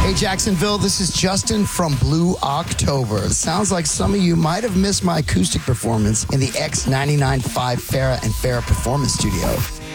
Hey, Jacksonville, this is Justin from Blue October. It sounds like some of you might have missed my acoustic performance in the X99.5 Farrah and Farrah Performance Studio.